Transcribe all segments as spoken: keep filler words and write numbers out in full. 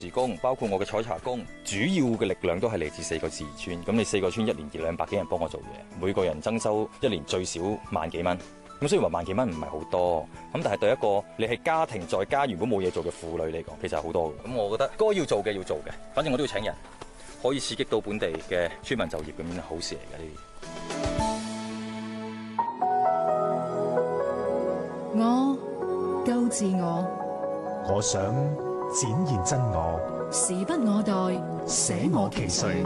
時工包括我嘅採茶工，主要嘅力量都係嚟自四個自然村。咁你四個村一年二兩百幾人幫我做嘢，每個人增收一年最少萬幾蚊。咁雖然話萬幾蚊唔係好多，咁但係對一個你係家庭在家如果冇嘢做嘅婦女嚟講，其實係好多嘅。咁我覺得該要做嘅要做嘅，反正我都要請人，可以刺激到本地嘅村民就業咁樣，好事嚟嘅呢啲。我夠自我， 我想展現真我， 時不我待，捨我其誰。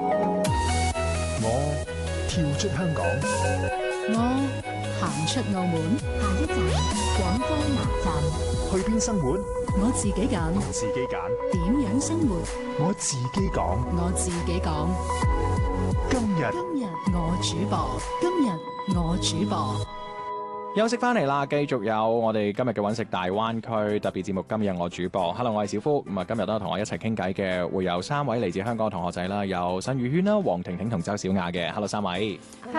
我跳出香港， 我行出澳門。下一站廣州南站。 去邊生活？ 我自己揀。 自己揀。 點樣生活？ 我自己講。 我自己講。 今日今日我主播。今日我主播。 休息翻嚟啦，繼續有我哋今日嘅揾食大灣區特別節目。今日我主播 Hello， 我係小夫。咁啊，今日都同我一齊傾偈嘅會有三位嚟自香港嘅同學仔啦，有新宇軒啦、黃婷婷同周小雅嘅。Hello， 三位。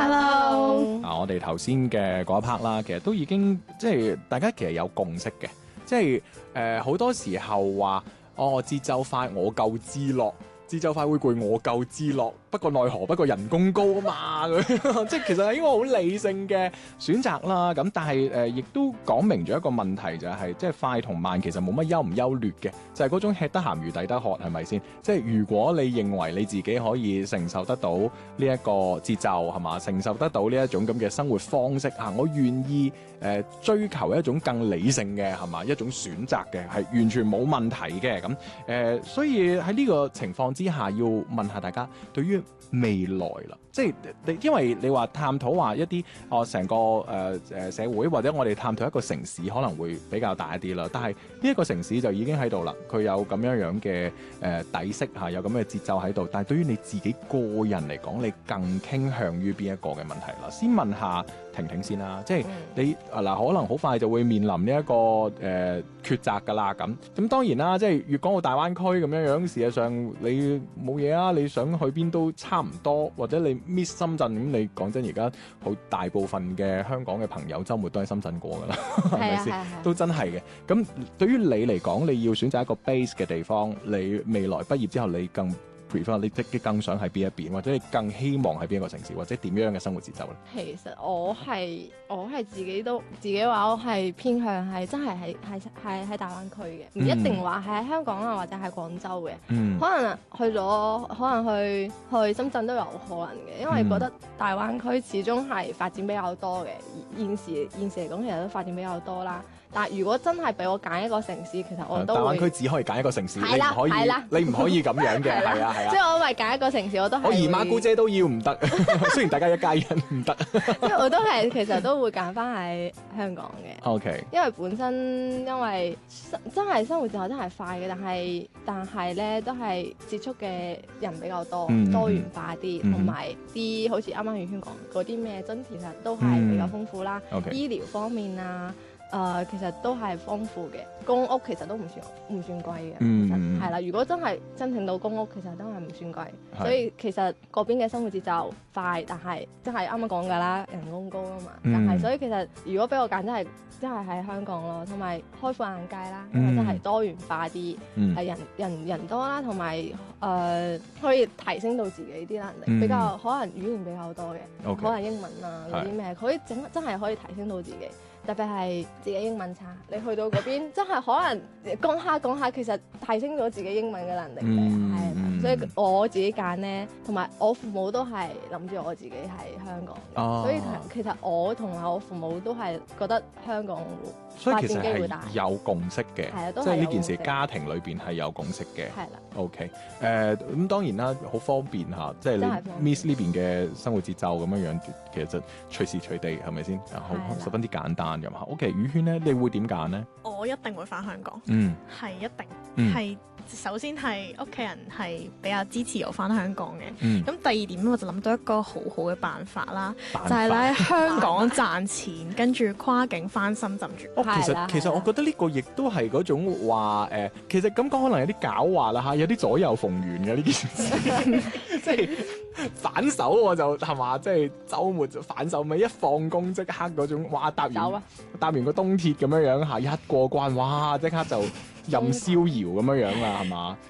Hello。 啊，我哋頭先嘅嗰一 part 啦，其實都已經即係大家其實有共識嘅，即係誒好多時候話哦節奏快我夠知樂，節奏快會攰我夠知樂。不過奈何不過人工高啊嘛，即係其實係一個好理性嘅選擇啦。咁但係誒亦都講明咗一個問題，就係即係快同慢其實冇乜優唔優劣嘅，就係嗰種吃得鹹魚抵得渴，係咪先？即係如果你認為你自己可以承受得到呢一個節奏係嘛，承受得到呢一種咁嘅生活方式啊，我願意誒追求一種更理性嘅係嘛一種選擇嘅，係完全冇問題嘅。咁誒，所以喺呢個情況之下，要問下大家對於未來啦，即係你，因為你話探討話一啲哦成個誒誒、呃、社會或者我哋探討一個城市可能會比較大一啲啦，但係呢一個城市就已經喺度啦，佢有咁樣樣嘅誒、呃、底色嚇，有咁嘅節奏喺度。但係對於你自己個人嚟講，你更傾向於邊一個嘅問題啦？先問下婷婷先啦，即係你啊嗱，可能好快就會面臨呢、這、一個誒、呃、抉擇㗎啦。咁咁當然啦，即係粵港澳大灣區咁樣樣，事實上你冇嘢啊，你想去邊都差唔多，或者你 miss 深圳咁，你講真，而家好大部分嘅香港嘅朋友週末都喺深圳過㗎啦，係咪先？都真係嘅。咁對於你嚟講，你要選擇一個 base 嘅地方，你未來畢業之後，你更prefer 你即係更想喺邊一邊，或者你更希望喺邊一個城市，或者點樣嘅生活節奏咧？ 其實我係我係自己都自己話，我係偏向係真係喺係係喺大灣區嘅，唔、嗯、一定話係喺香港啊，或者係廣州嘅、嗯。可能去咗，可能去去深圳都有可能嘅，因為覺得大灣區始終係發展比較多嘅。現時現時嚟講，其實都發展比較多啦。但係如果真係俾我揀一個城市，其實我都會。大灣區只可以揀一個城市，你唔可以，你唔可以咁樣嘅，係啊係啊。 即係我咪揀一個城市，我都係。 我姨媽姑姐都要唔得，雖然大家一家人唔得。 即係我都係其實都會揀翻喺香港嘅。 O K。 因為本身因為真係生活節奏真係快嘅，但係但係咧都係接觸嘅人比較多，嗯、多元化啲，同埋啲好似啱啱宇軒講嗰啲咩津貼其實都係比較豐富啦。 嗯 okay. 醫療方面啊。誒、呃、其實都係豐富嘅，公屋其實都唔算唔算貴嘅，嗯、其實係啦。如果真係申請到公屋，其實都係唔算貴，所以其實嗰邊嘅生活節奏快，但係真係啱啱講㗎啦，人工高啊嘛。嗯、但係所以其實如果俾我揀，真係真係喺香港咯，同埋開闊眼界啦，因為真係多元化啲，係、嗯、人人人多啦，同埋誒可以提升到自己啲能力，嗯、比較可能語言比較多嘅，okay. 可能英文啊嗰啲咩，可以整真係可以提升到自己。特別係自己英文差，你去到嗰邊真係可能講下講下，其實提升咗自己英文嘅能力嘅，係、嗯、所以我自己揀呢，同埋我父母都係諗住我自己喺香港嘅、哦，所以其實我同埋我父母都係覺得香港發展機會大， 所以其實係有共識嘅，即係呢件事家庭裏邊係有共識嘅。係啦 ，OK，誒、呃、咁當然啦，好方便嚇，即係你 miss 呢邊嘅生活節奏咁樣樣，其實就隨時隨地係咪先？好十分之簡單。O.K. 宇軒咧，你會點揀呢？ 我一定會返香港， 嗯， 係一定，係、嗯、首先係屋企人係比較支持我返香港嘅，咁、嗯、第二點我就諗到一個好好嘅辦法啦，就係咧喺香港賺錢，跟住跨境返深圳住。 哦，其實其實我覺得呢個亦都係嗰種話誒、呃，其實咁講可能有啲狡猾啦嚇，有啲左右逢源嘅呢件事，即係反手我就係嘛，即係週末就反手咪一放工即刻嗰種哇搭完搭完個東鐵咁樣樣嚇，一過關，哇！即刻就任逍遙咁樣樣啦，係嘛？